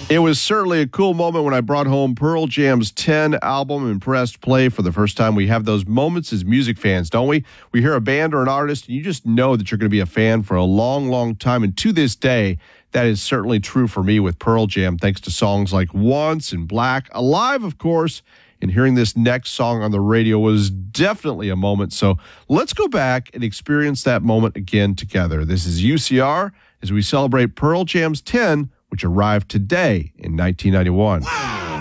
It was certainly a cool moment when I brought home Pearl Jam's 10 album and pressed play for the first time. We have those moments as music fans, don't we? We hear a band or an artist, and you just know that you're going to be a fan for a long, long time. And to this day, that is certainly true for me with Pearl Jam, thanks to songs like Once and Black, Alive, of course. And hearing this next song on the radio was definitely a moment. So let's go back and experience that moment again together. This is UCR as we celebrate Pearl Jam's 10, which arrived today in 1991. Wow.